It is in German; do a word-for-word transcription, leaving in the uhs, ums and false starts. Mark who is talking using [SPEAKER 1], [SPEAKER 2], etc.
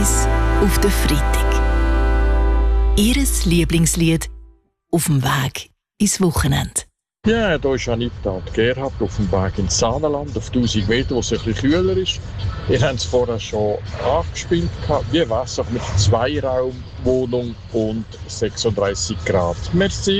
[SPEAKER 1] eins auf den Freitag. Ihres Lieblingslied auf dem Weg ins Wochenende.
[SPEAKER 2] Ja, da ist Anita und Gerhard auf dem Weg ins Saanenland, auf tausend Meter, wo es ein bisschen kühler ist. Ihr habt es vorher schon angespielt. Wie wäre es mit Zweiraumwohnung und sechsunddreißig Grad? Merci.